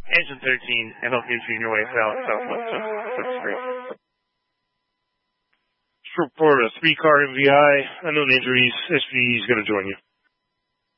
Engine 13, and help you in your way southwest. So that's great. Report a 3-car MVI, unknown injuries. SV is going to join you.